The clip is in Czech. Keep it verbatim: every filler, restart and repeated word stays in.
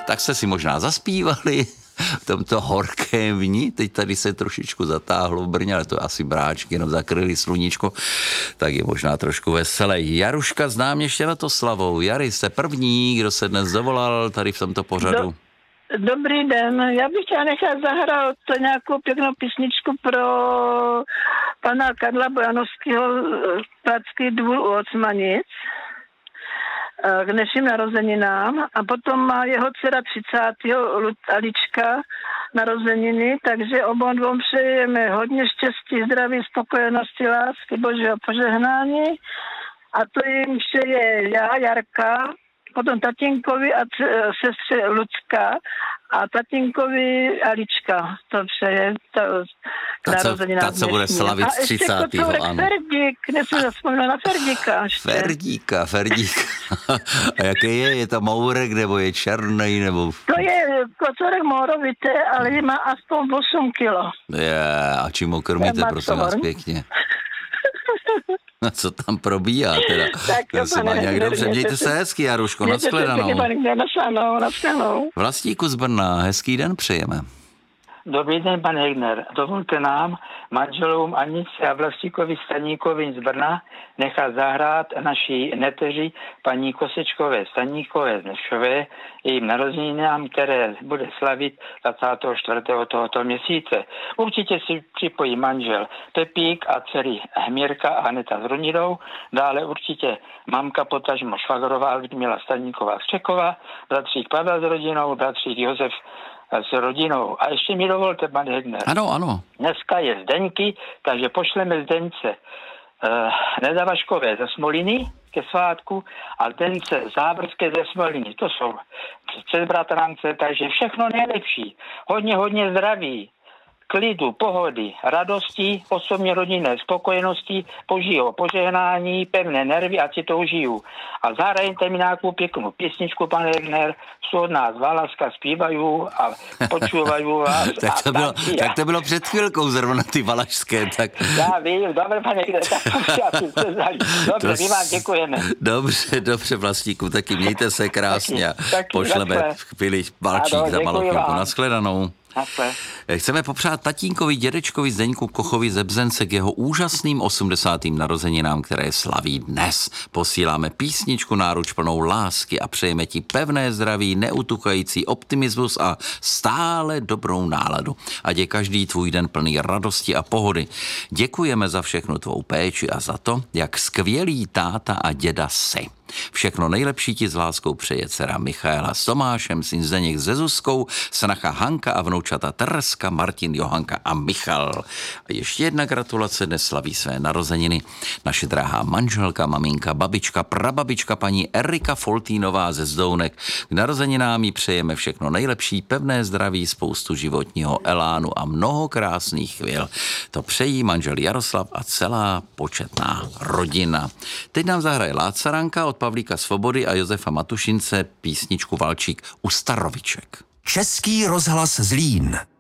tak jste si možná zaspívali v tomto horkém vní. Teď tady se trošičku zatáhlo v Brně, ale to asi bráčky, jenom zakryli sluníčko, tak je možná trošku veselý. Jaruška znám ještě na to slavou. Jary, jste první, kdo se dnes zavolal tady v tomto pořadu. Do, dobrý den, já bych chtěla nechat zahrát nějakou pěknou písničku pro pana Karla Bojanovského Pražský dvůr u Ocmanic k dnešním narozeninám a potom má jeho dcera třicátého Alička narozeniny, takže obou dvou přejeme hodně štěstí, zdraví, spokojenosti, lásky, božího požehnání a to jim přeje já, Jarka, potom tatínkovi a c- sestře Lucka a tatínkovi Alička. To přeje to k narozeninám. Ta, co bude slavit třicátého A Ferdík, nesmím zapomínat na Ferdíka. Ještě. Ferdíka, Ferdíka. A jaký je? Je to mourek, nebo je černý, nebo... To je kocorek mourovité, ale má aspoň osm kilo. Je, a čím ho krmíte, prosím vás, pěkně? A co tam probíhá teda? Tak to se má nějak dobře. Mějte se hezky, Jaruško, nashledanou. Vlastníku z Brna, hezký den přejeme. Dobrý den, pan Hegner. Dovolte nám, manželům Anice a Vlastíkovi Staníkovi z Brna, nechat zahrát naší neteři paní Kosečkové Staníkové z Nešové, jejím narozeninám, které bude slavit dvacátého čtvrtého tohoto měsíce. Určitě si připojí manžel Pepík a dcery Hmírka a Aneta s rodinou, dále určitě mamka potažmo švagrová Ludmila Staníková z Čekova, bratřík Pavel s rodinou, bratřík Josef s rodinou. A ještě mi dovolte, pan Hegner. Ano, ano. Dneska je Zdeňky, takže pošleme Zdeňce uh, Nedavaškové ze Smoliny ke svátku a Zdence Zábrské ze Smoliny. To jsou před bratrance, takže všechno nejlepší. Hodně, hodně zdraví, klidu, pohody, radosti, osobně rodinné spokojenosti, božího požehnání, pevné nervy, ať si to užiju. A zahrajte mi nějakou pěknou písničku, pan Regner, jsou od nás Valaška zpívají a počúvají vás. tak, to bylo, tak to bylo před chvilkou zrovna ty Valašské. Tak... Já vím, dobře, pane Regner, tak to si asi přezali. Dobře, to... my vám děkujeme. Dobře, dobře, Vlastníku, taky mějte se krásně a pošleme takhle. chvíli balčík za malou chvilku. Nashledanou. Chceme popřát tatínkovi, dědečkovi Zdeňku Kochovi ze Bzence k jeho úžasným osmdesátým narozeninám, které slaví dnes. Posíláme písničku náruč plnou lásky a přejeme ti pevné zdraví, neutuchající optimismus a stále dobrou náladu. Ať je každý tvůj den plný radosti a pohody. Děkujeme za všechnu tvou péči a za to, jak skvělý táta a děda jsi. Všechno nejlepší ti s láskou přeje dcera Michaela s Tomášem, syn Zdeněk se Zuzkou, snacha Hanka a vnoučata Tereska, Martin, Johanka a Michal. A ještě jedna gratulace, dnes slaví své narozeniny naše drahá manželka, maminka, babička, prababička paní Erika Foltínová ze Zdounek. K narozeninám jí přejeme všechno nejlepší, pevné zdraví, spoustu životního elánu a mnoho krásných chvil. To přejí manžel Jaroslav a celá početná rodina. Teď nám zahraje Lácaranka od Pavlíka Svobody a Josefa Matušince písničku Valčík u Staroviček. Český rozhlas Zlín.